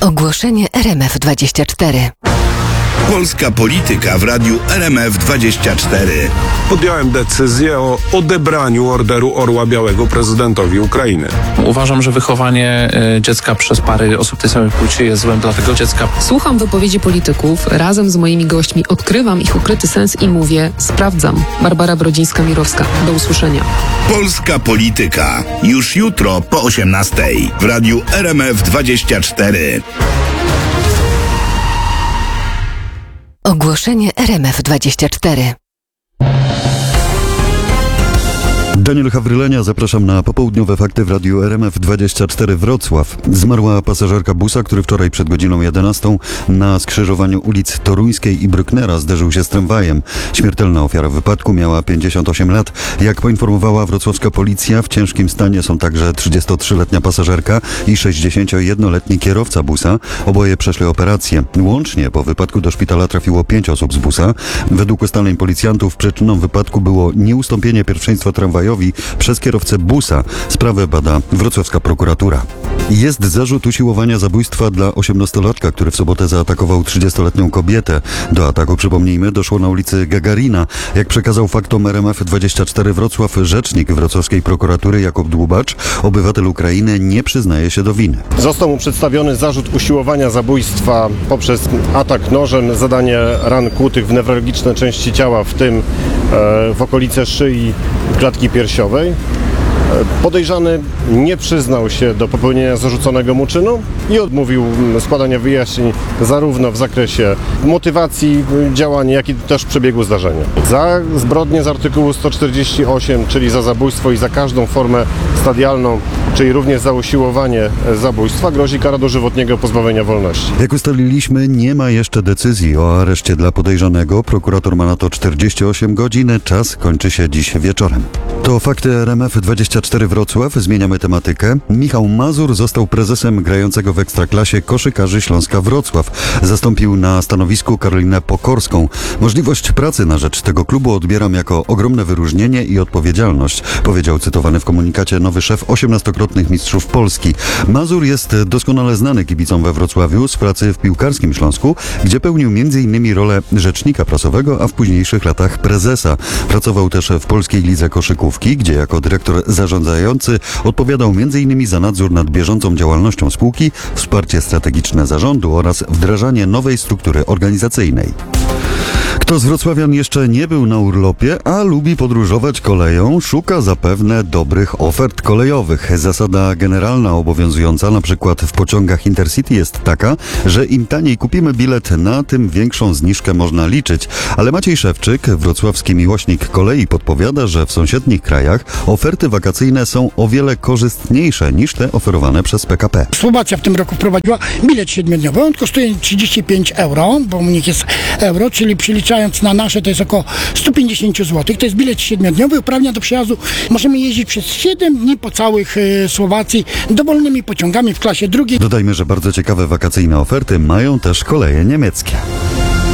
Ogłoszenie RMF24. Polska polityka w radiu RMF24. Podjąłem decyzję o odebraniu Orderu Orła Białego prezydentowi Ukrainy. Uważam, że wychowanie dziecka przez pary osób tej samej płci jest złem dla tego dziecka. Słucham wypowiedzi polityków, razem z moimi gośćmi odkrywam ich ukryty sens i mówię: sprawdzam. Barbara Brodzińska-Mirowska. Do usłyszenia. Polska polityka. Już jutro po 18:00 w radiu RMF24. Ogłoszenie RMF24. Daniel Hawrylenia, zapraszam na popołudniowe fakty w radiu RMF24 Wrocław. Zmarła pasażerka busa, który wczoraj przed godziną 11 na skrzyżowaniu ulic Toruńskiej i Brücknera zderzył się z tramwajem. Śmiertelna ofiara wypadku miała 58 lat. Jak poinformowała wrocławska policja, w ciężkim stanie są także 33-letnia pasażerka i 61-letni kierowca busa. Oboje przeszli operację. Łącznie po wypadku do szpitala trafiło 5 osób z busa. Według ustaleń policjantów przyczyną wypadku było nieustąpienie pierwszeństwa tramwajowi przez kierowcę busa. Sprawę bada wrocławska prokuratura. Jest zarzut usiłowania zabójstwa dla 18-latka, który w sobotę zaatakował 30-letnią kobietę. Do ataku, przypomnijmy, doszło na ulicy Gagarina. Jak przekazał faktom RMF24 Wrocław rzecznik wrocławskiej prokuratury Jakub Dłubacz, obywatel Ukrainy nie przyznaje się do winy. Został mu przedstawiony zarzut usiłowania zabójstwa poprzez atak nożem, zadanie ran kłutych w newralgiczne części ciała, w tym w okolice szyi, klatki piersiowej. Podejrzany nie przyznał się do popełnienia zarzuconego mu czynu i odmówił składania wyjaśnień zarówno w zakresie motywacji działania, jak i też przebiegu zdarzenia. Za zbrodnię z artykułu 148, czyli za zabójstwo i za każdą formę stadialną, czyli również za usiłowanie zabójstwa, grozi kara dożywotniego pozbawienia wolności. Jak ustaliliśmy, nie ma jeszcze decyzji o areszcie dla podejrzanego. Prokurator ma na to 48 godzin. Czas kończy się dziś wieczorem. To fakty RMF24 Wrocław. Zmieniamy tematykę. Michał Mazur został prezesem grającego w Ekstraklasie koszykarzy Śląska Wrocław. Zastąpił na stanowisku Karolinę Pokorską. Możliwość pracy na rzecz tego klubu odbieram jako ogromne wyróżnienie i odpowiedzialność, powiedział cytowany w komunikacie nowy szef 18-krotnych mistrzów Polski. Mazur jest doskonale znany kibicom we Wrocławiu z pracy w piłkarskim Śląsku, gdzie pełnił m.in. rolę rzecznika prasowego, a w późniejszych latach prezesa. Pracował też w Polskiej Lidze Koszykówki, gdzie jako dyrektor zarządzający odpowiadał m.in. za nadzór nad bieżącą działalnością spółki, wsparcie strategiczne zarządu oraz wdrażanie nowej struktury organizacyjnej. Kto z wrocławian jeszcze nie był na urlopie, a lubi podróżować koleją, szuka zapewne dobrych ofert kolejowych. Zasada generalna obowiązująca na przykład w pociągach Intercity jest taka, że im taniej kupimy bilet, na tym większą zniżkę można liczyć. Ale Maciej Szewczyk, wrocławski miłośnik kolei, podpowiada, że w sąsiednich krajach oferty wakacyjne są o wiele korzystniejsze niż te oferowane przez PKP. Słowacja w tym roku wprowadziła bilet 7-dniowy. On kosztuje 35 euro, bo u nich jest euro, czyli przeliczając na nasze to jest około 150 zł. To jest bilet 7-dniowy, uprawnia do przejazdu. Możemy jeździć przez 7 dni po całych Słowacji dowolnymi pociągami w klasie drugiej. Dodajmy, że bardzo ciekawe wakacyjne oferty mają też koleje niemieckie.